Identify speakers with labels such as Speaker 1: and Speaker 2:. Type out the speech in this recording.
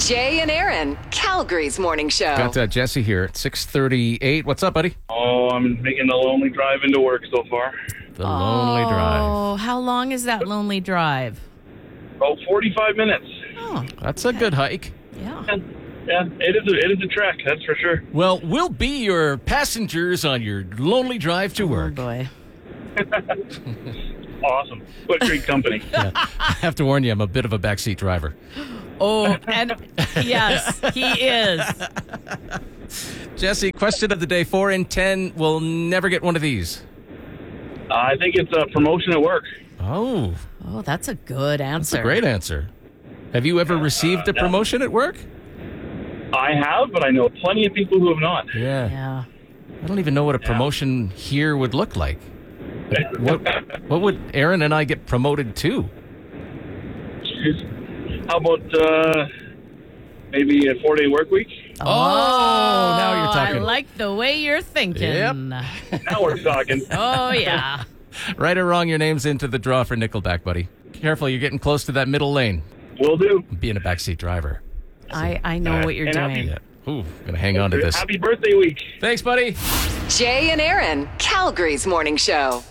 Speaker 1: Jay and Aaron, Calgary's morning show.
Speaker 2: Got Jesse here at 6:38. What's up, buddy?
Speaker 3: Oh, I'm making the lonely drive into work so far.
Speaker 2: The lonely drive.
Speaker 4: Oh, how long is that lonely drive?
Speaker 3: About 45 minutes.
Speaker 4: Oh,
Speaker 2: That's a good hike.
Speaker 4: yeah.
Speaker 3: Yeah, it is a trek, that's for sure.
Speaker 2: Well, we'll be your passengers on your lonely drive to
Speaker 4: Oh,
Speaker 2: work.
Speaker 4: boy.
Speaker 3: Awesome. What great company.
Speaker 2: I have to warn you, I'm a bit of a backseat driver.
Speaker 4: Oh, and yes, he is.
Speaker 2: Jesse, question of the day, 4 in 10 will never get one of these.
Speaker 3: I think it's a promotion at work.
Speaker 2: Oh,
Speaker 4: Oh, that's a good answer.
Speaker 2: that's a great answer. Have you ever received a promotion at work?
Speaker 3: I have, but I know plenty of people who have not.
Speaker 2: Yeah.
Speaker 4: Yeah.
Speaker 2: I don't even know what a promotion here would look like. What would Aaron and I get promoted to?
Speaker 3: How about maybe a 4-day work week?
Speaker 2: Oh, now you're talking.
Speaker 4: I like the way you're thinking.
Speaker 2: Yep.
Speaker 3: Now we're talking.
Speaker 4: Oh, yeah.
Speaker 2: Right or wrong, your name's into the draw for Nickelback, buddy. Careful, you're getting close to that middle lane.
Speaker 3: Will do.
Speaker 2: Being a backseat driver.
Speaker 4: I know what you're
Speaker 3: And
Speaker 4: doing.
Speaker 2: Yeah. Ooh, gonna hang on to this.
Speaker 3: Happy birthday week.
Speaker 2: Thanks, buddy.
Speaker 1: Jay and Aaron, Calgary's morning show.